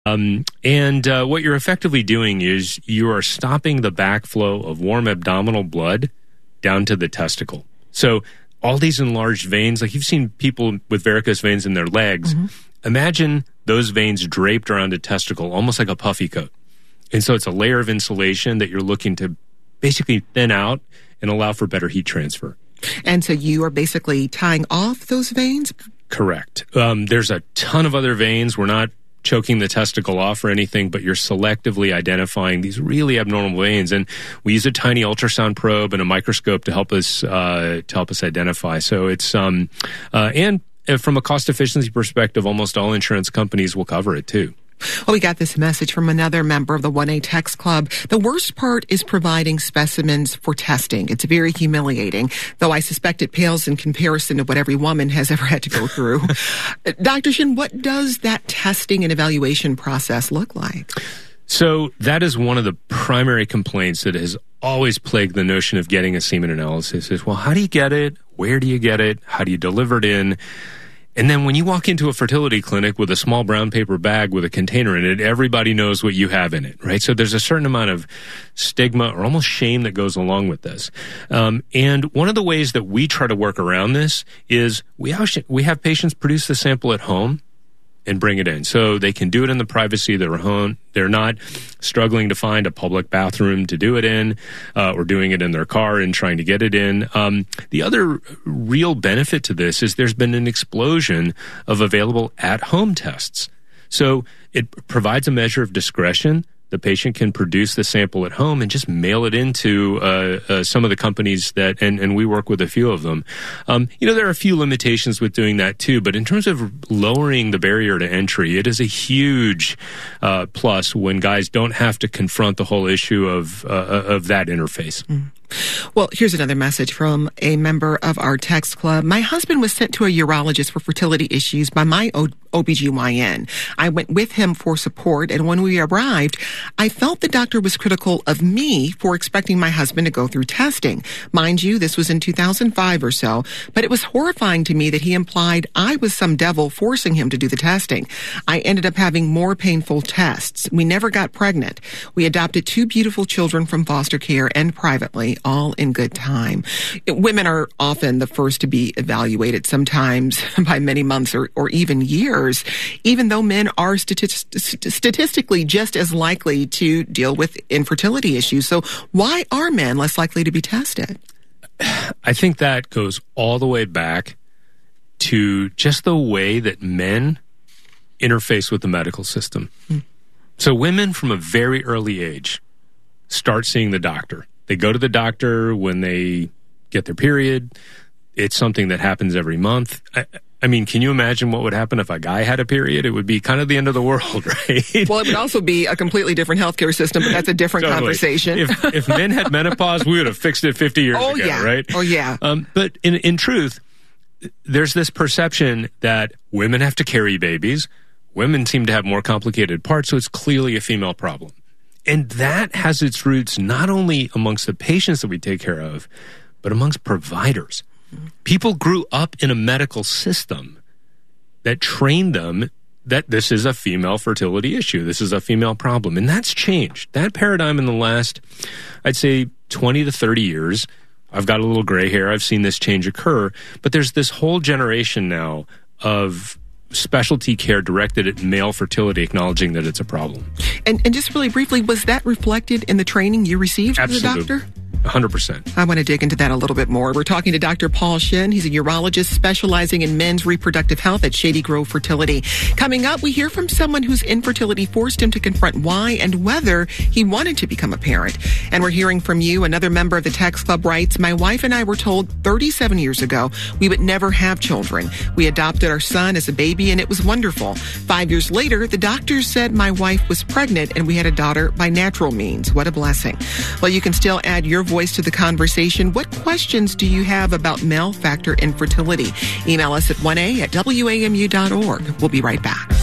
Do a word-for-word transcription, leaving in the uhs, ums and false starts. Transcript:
Um, and uh, what you're effectively doing is you are stopping the backflow of warm abdominal blood down to the testicle. So all these enlarged veins, like you've seen people with varicose veins in their legs, mm-hmm. imagine those veins draped around a testicle, almost like a puffy coat. And so it's a layer of insulation that you're looking to basically thin out and allow for better heat transfer. And so you are basically tying off those veins? Correct. Um, there's a ton of other veins. We're not choking the testicle off or anything, but you're selectively identifying these really abnormal veins. And we use a tiny ultrasound probe and a microscope to help us uh, to help us identify. So it's um uh, and from a cost efficiency perspective, almost all insurance companies will cover it too. Well, we got this message from another member of the one A Text Club. The worst part is providing specimens for testing. It's very humiliating, though I suspect it pales in comparison to what every woman has ever had to go through. Doctor Shin, what does that testing and evaluation process look like? So that is one of the primary complaints that has always plagued the notion of getting a semen analysis is, well, how do you get it? Where do you get it? How do you deliver it in? And then when you walk into a fertility clinic with a small brown paper bag with a container in it, everybody knows what you have in it, right? So there's a certain amount of stigma or almost shame that goes along with this. Um, and one of the ways that we try to work around this is we have, we have patients produce the sample at home and bring it in. So they can do it in the privacy of their home. They're not struggling to find a public bathroom to do it in uh, or doing it in their car and trying to get it in. Um, the other real benefit to this is there's been an explosion of available at-home tests. So it provides a measure of discretion. The patient can produce the sample at home and just mail it into uh, uh, some of the companies that, and, and we work with a few of them. Um, you know, there are a few limitations with doing that too, but in terms of lowering the barrier to entry, it is a huge uh, plus when guys don't have to confront the whole issue of uh, of that interface. Mm. Well, here's another message from a member of our text club. My husband was sent to a urologist for fertility issues by my O B G Y N. I went with him for support, and when we arrived, I felt the doctor was critical of me for expecting my husband to go through testing. Mind you, this was in two thousand five or so, but it was horrifying to me that he implied I was some devil forcing him to do the testing. I ended up having more painful tests. We never got pregnant. We adopted two beautiful children from foster care and privately, all in good time. Women are often the first to be evaluated, sometimes by many months or, or even years, even though men are statist- statistically just as likely to deal with infertility issues. So why are men less likely to be tested? I think that goes all the way back to just the way that men interface with the medical system. Hmm. So women from a very early age start seeing the doctor. They go to the doctor when they get their period. It's something that happens every month. I, I mean, can you imagine what would happen if a guy had a period? It would be kind of the end of the world, right? Well, it would also be a completely different healthcare system, but that's a different totally. conversation. If, if men had menopause, we would have fixed it fifty years oh, ago, yeah. right? Oh, yeah. Um, but in, in truth, there's this perception that women have to carry babies. Women seem to have more complicated parts, so it's clearly a female problem. And that has its roots not only amongst the patients that we take care of, but amongst providers. People grew up in a medical system that trained them that this is a female fertility issue. This is a female problem. And that's changed. That paradigm in the last, I'd say, twenty to thirty years, I've got a little gray hair. I've seen this change occur. But there's this whole generation now of specialty care directed at male fertility, acknowledging that it's a problem. And, and just really briefly, was that reflected in the training you received Absolutely. as a doctor? one hundred percent. I want to dig into that a little bit more. We're talking to Doctor Paul Shin. He's a urologist specializing in men's reproductive health at Shady Grove Fertility. Coming up, we hear from someone whose infertility forced him to confront why and whether he wanted to become a parent. And we're hearing from you. Another member of the Text Club writes, my wife and I were told thirty-seven years ago we would never have children. We adopted our son as a baby, and it was wonderful. Five years later, the doctors said my wife was pregnant, and we had a daughter by natural means. What a blessing. Well, you can still add your voice to the conversation. What questions do you have about male factor infertility? Email us at one a at W A M U dot org. We'll be right back.